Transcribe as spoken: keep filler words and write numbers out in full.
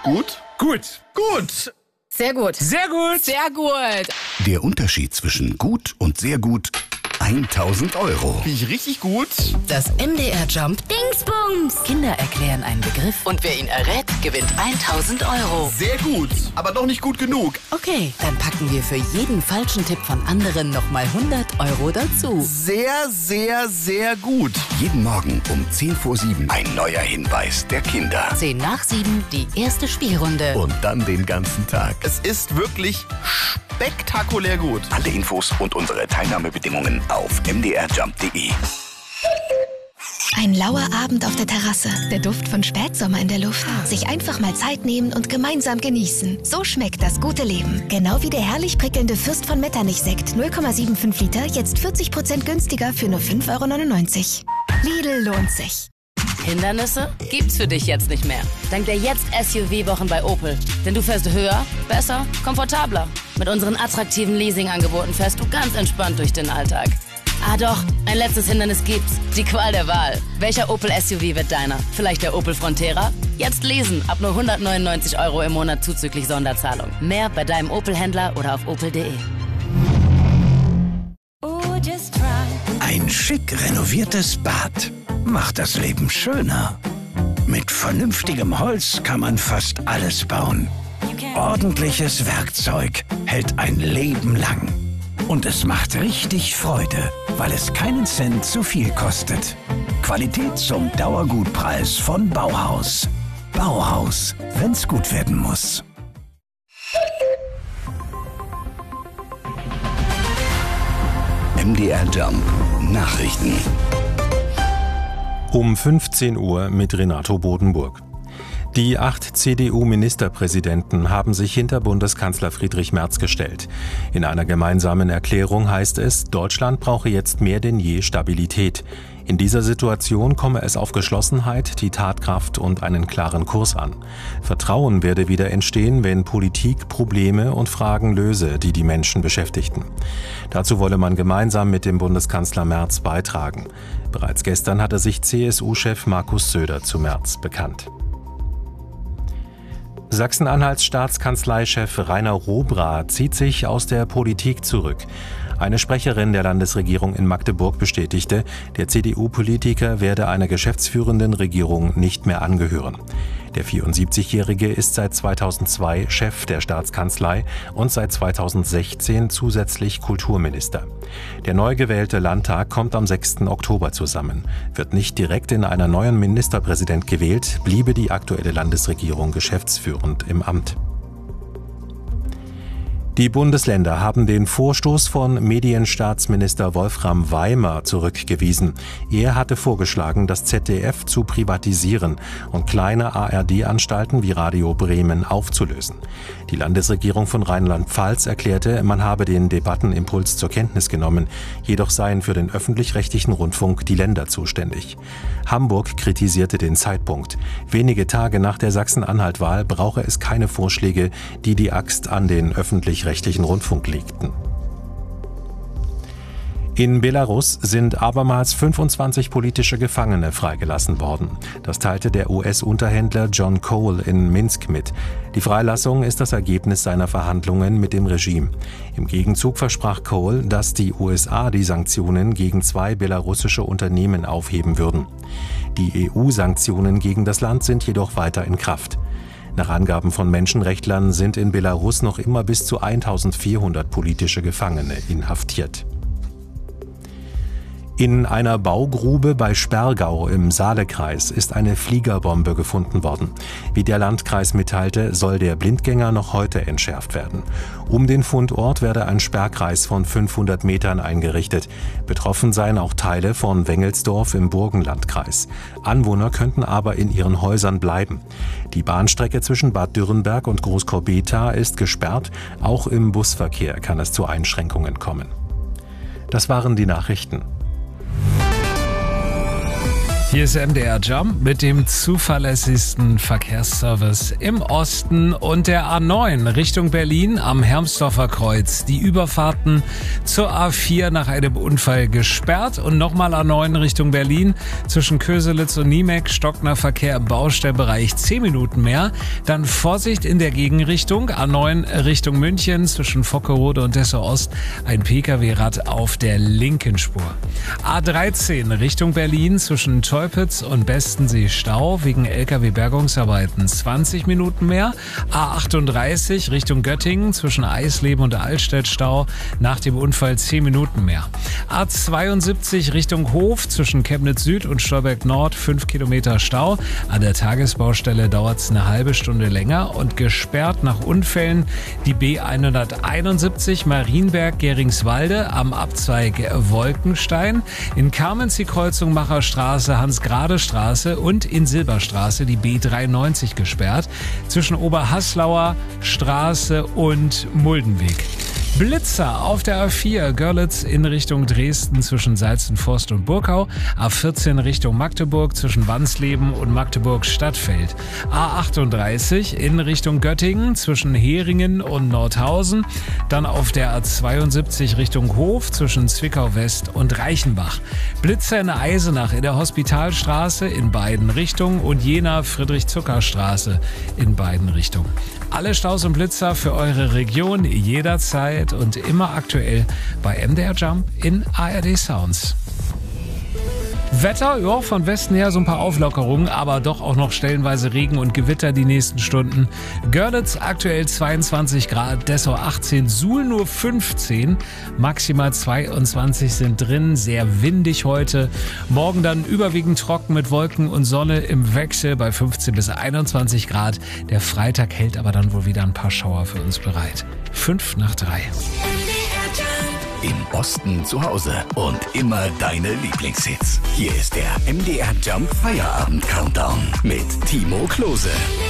Gut? Gut. Gut. Sehr gut. Sehr gut. Sehr gut. Der Unterschied zwischen gut und sehr gut: tausend Euro. Bin ich richtig gut? Das M D R Jump Dingsbums. Kinder erklären einen Begriff und wer ihn errät, gewinnt tausend Euro. Sehr gut, aber noch nicht gut genug. Okay, dann packen wir für jeden falschen Tipp von anderen nochmal hundert Euro dazu. Sehr, sehr, sehr gut. Jeden Morgen um zehn vor sieben ein neuer Hinweis der Kinder. zehn nach sieben, die erste Spielrunde. Und dann den ganzen Tag. Es ist wirklich spektakulär gut. Alle Infos und unsere Teilnahmebedingungen auf m d r jump punkt d e. Ein lauer Abend auf der Terrasse, der Duft von Spätsommer in der Luft. Sich einfach mal Zeit nehmen und gemeinsam genießen. So schmeckt das gute Leben. Genau wie der herrlich prickelnde Fürst von Metternich-Sekt, null Komma fünfundsiebzig Liter, jetzt vierzig Prozent günstiger für nur fünf Euro neunundneunzig. Lidl lohnt sich. Hindernisse gibt's für dich jetzt nicht mehr. Dank der jetzt S U V-Wochen bei Opel. Denn du fährst höher, besser, komfortabler. Mit unseren attraktiven Leasing-Angeboten fährst du ganz entspannt durch den Alltag. Ah doch, ein letztes Hindernis gibt's. Die Qual der Wahl. Welcher Opel S U V wird deiner? Vielleicht der Opel Frontera? Jetzt lesen, ab nur hundertneunundneunzig Euro im Monat zuzüglich Sonderzahlung. Mehr bei deinem Opel-Händler oder auf opel punkt d e. Ein schick renoviertes Bad macht das Leben schöner. Mit vernünftigem Holz kann man fast alles bauen. Ordentliches Werkzeug hält ein Leben lang. Und es macht richtig Freude, weil es keinen Cent zu viel kostet. Qualität zum Dauergutpreis von Bauhaus. Bauhaus, wenn's gut werden muss. M D R Jump Nachrichten. Um fünfzehn Uhr mit Renato Bodenburg. Die acht C D U-Ministerpräsidenten haben sich hinter Bundeskanzler Friedrich Merz gestellt. In einer gemeinsamen Erklärung heißt es, Deutschland brauche jetzt mehr denn je Stabilität. In dieser Situation komme es auf Geschlossenheit, die Tatkraft und einen klaren Kurs an. Vertrauen werde wieder entstehen, wenn Politik Probleme und Fragen löse, die die Menschen beschäftigten. Dazu wolle man gemeinsam mit dem Bundeskanzler Merz beitragen. Bereits gestern hatte sich C S U-Chef Markus Söder zu Merz bekannt. Sachsen-Anhalts Staatskanzleichef Rainer Robra zieht sich aus der Politik zurück. Eine Sprecherin der Landesregierung in Magdeburg bestätigte, der C D U-Politiker werde einer geschäftsführenden Regierung nicht mehr angehören. Der vierundsiebzigjährige ist seit zweitausendzwei Chef der Staatskanzlei und seit zweitausendsechzehn zusätzlich Kulturminister. Der neu gewählte Landtag kommt am sechsten Oktober zusammen. Wird nicht direkt in einer neuen Ministerpräsident gewählt, bliebe die aktuelle Landesregierung geschäftsführend im Amt. Die Bundesländer haben den Vorstoß von Medienstaatsminister Wolfram Weimer zurückgewiesen. Er hatte vorgeschlagen, das Z D F zu privatisieren und kleine A R D-Anstalten wie Radio Bremen aufzulösen. Die Landesregierung von Rheinland-Pfalz erklärte, man habe den Debattenimpuls zur Kenntnis genommen, jedoch seien für den öffentlich-rechtlichen Rundfunk die Länder zuständig. Hamburg kritisierte den Zeitpunkt. Wenige Tage nach der Sachsen-Anhalt-Wahl brauche es keine Vorschläge, die die Axt an den öffentlich rechtlichen Rundfunk legten. In Belarus sind abermals fünfundzwanzig politische Gefangene freigelassen worden. Das teilte der U S-Unterhändler John Cole in Minsk mit. Die Freilassung ist das Ergebnis seiner Verhandlungen mit dem Regime. Im Gegenzug versprach Cole, dass die U S A die Sanktionen gegen zwei belarussische Unternehmen aufheben würden. Die E U-Sanktionen gegen das Land sind jedoch weiter in Kraft. Nach Angaben von Menschenrechtlern sind in Belarus noch immer bis zu eintausendvierhundert politische Gefangene inhaftiert. In einer Baugrube bei Sperrgau im Saalekreis ist eine Fliegerbombe gefunden worden. Wie der Landkreis mitteilte, soll der Blindgänger noch heute entschärft werden. Um den Fundort werde ein Sperrkreis von fünfhundert Metern eingerichtet. Betroffen seien auch Teile von Wengelsdorf im Burgenlandkreis. Anwohner könnten aber in ihren Häusern bleiben. Die Bahnstrecke zwischen Bad Dürrenberg und Großkorbetha ist gesperrt. Auch im Busverkehr kann es zu Einschränkungen kommen. Das waren die Nachrichten. Hier ist M D R Jump mit dem zuverlässigsten Verkehrsservice im Osten und der A neun Richtung Berlin am Hermsdorfer Kreuz. Die Überfahrten zur A vier nach einem Unfall gesperrt und nochmal A neun Richtung Berlin zwischen Köselitz und Niemek. Stockner Verkehr im Baustellbereich zehn Minuten mehr. Dann Vorsicht in der Gegenrichtung. A neun Richtung München zwischen Vockerode und Dessau Ost. Ein Pkw-Rad auf der linken Spur. A dreizehn Richtung Berlin zwischen Teupitz und Bestensee Stau wegen L K W-Bergungsarbeiten zwanzig Minuten mehr. A achtunddreißig Richtung Göttingen zwischen Eisleben und Altstedt Stau nach dem Unfall zehn Minuten mehr. A zweiundsiebzig Richtung Hof zwischen Chemnitz Süd und Stolberg Nord fünf Kilometer Stau. An der Tagesbaustelle dauert es eine halbe Stunde länger und gesperrt nach Unfällen die B hunderteinundsiebzig Marienberg-Geringswalde am Abzweig Wolkenstein. In Kamenz die Kreuzung Macherstraße, Hans-Grade-Straße und in Silberstraße die B dreiundneunzig gesperrt zwischen Oberhaslauer Straße und Muldenweg. Blitzer auf der A vier Görlitz in Richtung Dresden zwischen Salzenforst und Burkau, A vierzehn Richtung Magdeburg zwischen Wansleben und Magdeburg-Stadtfeld, A achtunddreißig in Richtung Göttingen zwischen Heringen und Nordhausen, dann auf der A zweiundsiebzig Richtung Hof zwischen Zwickau-West und Reichenbach. Blitzer in Eisenach in der Hospitalstraße in beiden Richtungen und Jena-Friedrich-Zucker-Straße in beiden Richtungen. Alle Staus und Blitzer für eure Region jederzeit und immer aktuell bei M D R Jump in A R D Sounds. Wetter, ja, von Westen her so ein paar Auflockerungen, aber doch auch noch stellenweise Regen und Gewitter die nächsten Stunden. Görlitz aktuell zweiundzwanzig Grad, Dessau achtzehn, Suhl nur fünfzehn, maximal zweiundzwanzig sind drin, sehr windig heute. Morgen dann überwiegend trocken mit Wolken und Sonne im Wechsel bei fünfzehn bis einundzwanzig Grad. Der Freitag hält aber dann wohl wieder ein paar Schauer für uns bereit. Fünf nach drei. Im Osten zu Hause und immer deine Lieblingshits. Hier ist der M D R Jump Feierabend Countdown mit Timo Klose.